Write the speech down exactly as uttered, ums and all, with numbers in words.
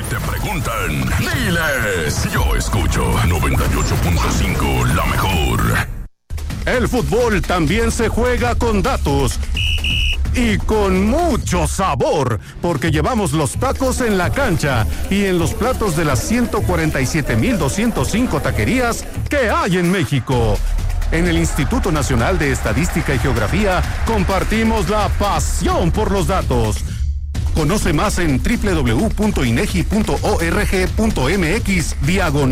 te preguntan, diles, yo escucho noventa y ocho punto cinco, la mejor. El fútbol también se juega con datos. Y con mucho sabor, porque llevamos los tacos en la cancha y en los platos de las ciento cuarenta y siete mil doscientas cinco taquerías que hay en México. En el Instituto Nacional de Estadística y Geografía compartimos la pasión por los datos. Conoce más en doble u doble u doble u punto inegi punto org punto mx diagonal